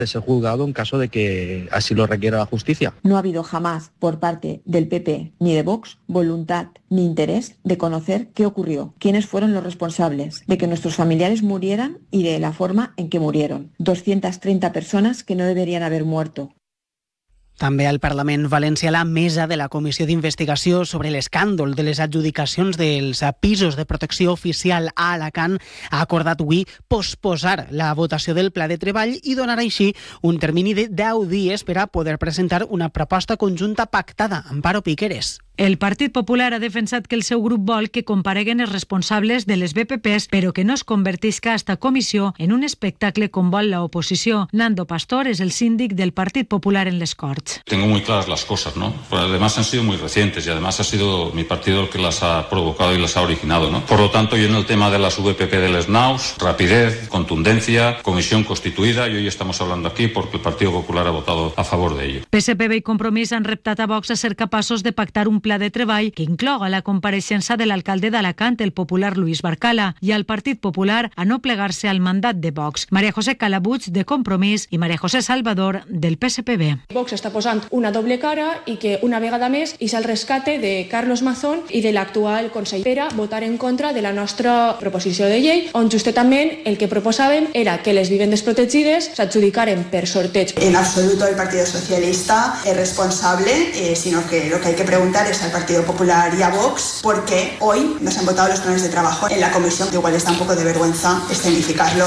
Es el juzgado en caso de que así lo requiera la justicia. No ha habido jamás por parte del PP ni de Vox voluntad ni interés de conocer qué ocurrió, quiénes fueron los responsables de que nuestros familiares murieran y de la forma en que murieron. 230 personas que no deberían haber muerto. També al Parlament Valencià la mesa de la Comissió d'Investigació sobre l'escàndol de les adjudicacions dels pisos de protecció oficial a Alacant ha acordat avui posposar la votació del pla de treball i donar així un termini de 10 dies per a poder presentar una proposta conjunta pactada. Amparo Piqueres. El Partit Popular ha defensat que el seu grup vol que compareguen els responsables de les BPPs, però que no es convertisca esta comissió en un espectacle com vol la oposició. Nando Pastor és el síndic del Partit Popular en les Corts. Tengo muy claras las cosas, ¿no? Pero además han sido muy recientes y además ha sido mi partido el que las ha provocado y las ha originado, ¿no? Por lo tanto, yo en el tema de las VPP de les NAUS, rapidez, contundencia, comisión constituida, y hoy estamos hablando aquí porque el Partido Popular ha votado a favor de ello. PSPB i Compromís han reptat a Vox a ser capaços de pactar un pla de treball que incloga la compareixença de l'alcalde d'Alacant, el popular Luis Barcala, i al Partit Popular a no plegar-se al mandat de Vox. María José Calabuig, de Compromís, i María José Salvador, del PSPB. Vox està posant una doble cara i que una vegada més és el rescate de Carlos Mazón i de l'actual Consell per a votar en contra de la nostra proposició de llei, on justament el que proposàvem era que les vivendes protegides s'adjudicaren per sorteig. En absoluto el Partido Socialista es responsable, sino que lo que hay que preguntar es al Partido Popular y a Vox por qué hoy nos han votado los planes de trabajo en la comisión, que igual está un poco de vergüenza escenificarlo.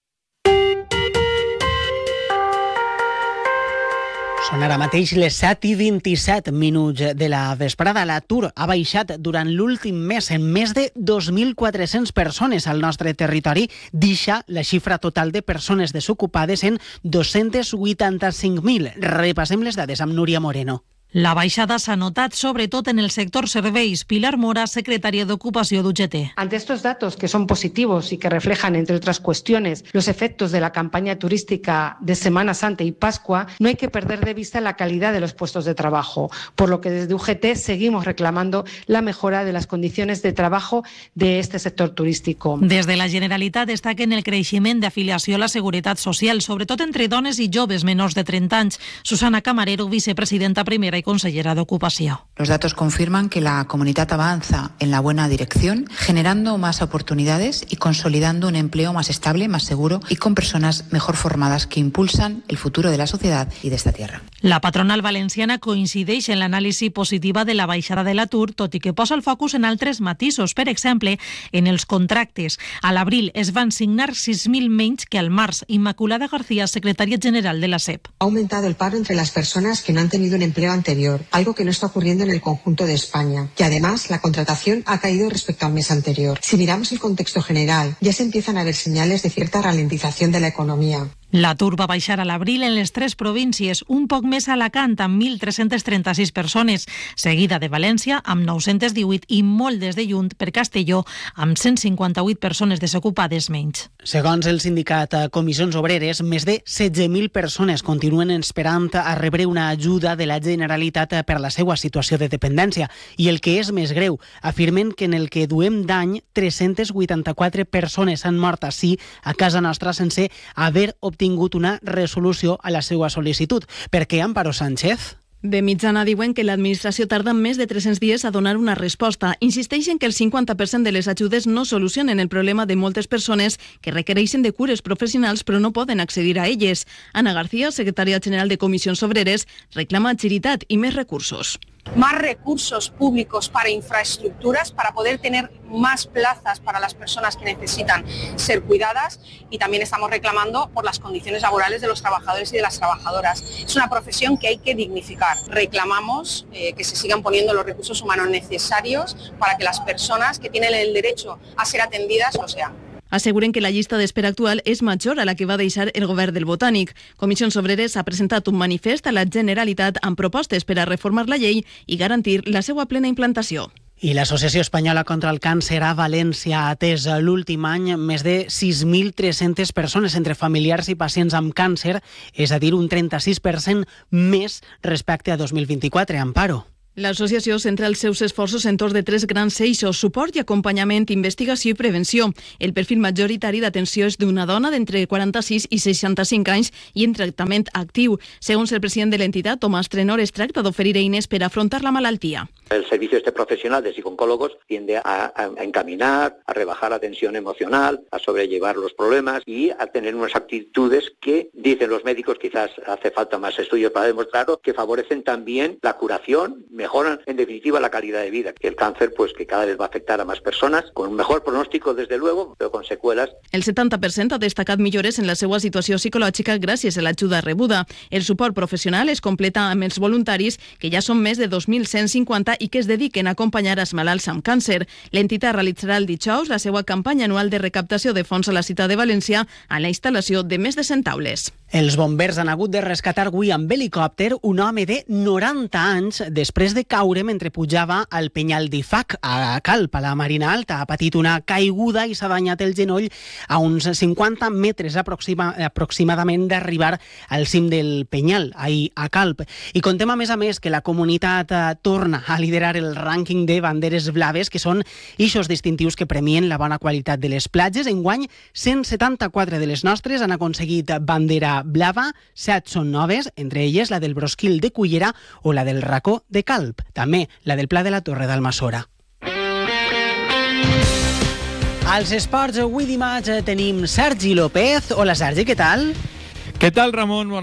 Són ara mateix les 7:27 de la vesprada. L'atur ha baixat durant l'últim mes en més de 2.400 persones al nostre territori. Deixa la xifra total de persones desocupades en 285.000. Repassem les dades amb Núria Moreno. La baixada s'ha notat sobretot en el sector serveis. Pilar Mora, secretaria d'Ocupació d'UGT. Ante estos datos, que son positivos y que reflejan, entre otras cuestiones, los efectos de la campaña turística de Semana Santa y Pascua, no hay que perder de vista la calidad de los puestos de trabajo, por lo que desde UGT seguimos reclamando la mejora de las condiciones de trabajo de este sector turístico. Des de la Generalitat destaquen el creixement d'afiliació a la Seguretat Social, sobretot entre dones i joves menors de 30 anys. Susana Camarero, vicepresidenta primera y consellera de Ocupación. Los datos confirman que la comunidad avanza en la buena dirección, generando más oportunidades y consolidando un empleo más estable, más seguro y con personas mejor formadas que impulsan el futuro de la sociedad y de esta tierra. La patronal valenciana coincideix en l'anàlisi positiva de la baixada de l'atur, tot i que posa el focus en altres matisos. Per exemple, en els contractes. A l'abril es van signar 6.000 menys que al març. Immaculada García, secretària general de la SEP. Ha aumentado el paro entre las personas que no han tenido un empleo anterior, algo que no está ocurriendo en el conjunto de España. Y además, la contratación ha caído respecto al mes anterior. Si miramos el contexto general, ya se empiezan a ver señales de cierta ralentización de la economía. L'atur va baixar a l'abril en les 3 províncies, un poc més a Alacant, amb 1.336 persones, seguida de València, amb 918 i molt des de lluny per Castelló, amb 158 persones desocupades menys. Segons el sindicat Comissions Obreres, més de 16.000 persones continuen esperant a rebre una ajuda de la Generalitat per la seva situació de dependència. I el que és més greu, afirmen que en el que duem d'any, 384 persones han mort així a casa nostra sense haver obtingut una resolució a la seva sol·licitud. Per què, Amparo Sánchez? De mitjana diuen que l'administració tarda més de 300 dies a donar una resposta. Insisteixen que el 50% de les ajudes no solucionen el problema de moltes persones que requereixen de cures professionals però no poden accedir a elles. Ana García, secretària general de Comissions Obreres, reclama agilitat i més recursos. Más recursos públicos para infraestructuras, para poder tener más plazas para las personas que necesitan ser cuidadas, y también estamos reclamando por las condiciones laborales de los trabajadores y de las trabajadoras. Es una profesión que hay que dignificar. Reclamamos que se sigan poniendo los recursos humanos necesarios para que las personas que tienen el derecho a ser atendidas lo sean. Asseguren que la llista d'espera actual és major a la que va deixar el govern del Botànic. Comissions Obreres ha presentat un manifest a la Generalitat amb propostes per a reformar la llei i garantir la seva plena implantació. I l'Associació Espanyola contra el Càncer a València ha atès l'últim any més de 6.300 persones entre familiars i pacients amb càncer, és a dir, un 36% més respecte a 2024. Amparo. L'associació centra els seus esforços entorn de 3 grans eixos: suport i acompanyament, investigació i prevenció. El perfil majoritari d'atenció és d'una dona d'entre 46 i 65 anys i en tractament actiu. Segons el president de l'entitat, Tomàs Trenor, es tracta d'oferir eines per afrontar la malaltia. El servicio profesional de psicólogos tiende a encaminar, a rebajar la tensión emocional, a sobrellevar los problemas y a tener unas actitudes que, dicen los médicos, quizás hace falta más estudios para demostrarlo, que favorecen también la curación, mejoran en definitiva la calidad de vida. El cáncer, pues que cada vez va a afectar a más personas, con un mejor pronóstico desde luego, pero con secuelas. El 70% ha destacat millores en la seva situació psicològica gràcies a l'ajuda rebuda. El suport professional es completa amb els voluntaris, que ja són més de 2.150 i que es dediquen a acompanyar els malalts amb càncer. L'entitat realitzarà el dijous la seva campanya anual de recaptació de fons a la ciutat de València a la instal·lació de més de 100 taules. Els bombers han hagut de rescatar avui amb helicòpter un home de 90 anys després de caure mentre pujava al penyal d'Ifac, a Calp, a la Marina Alta. Ha patit una caiguda i s'ha danyat el genoll a uns 50 metres aproximadament d'arribar al cim del penyal, ahir a Calp. I contem a més que la comunitat torna a liderar el rànquing de banderes blaves, que són eixos distintius que premien la bona qualitat de les platges. Enguany, 174 de les nostres han aconseguit bandera blava, 7 són noves, entre elles la del Brosquil de Cullera o la del Racó de Calp, també la del Pla de la Torre d'Almassora. Als esports, avui dimarts tenim Sergi López. Hola Sergi, què tal? Què tal, Ramon?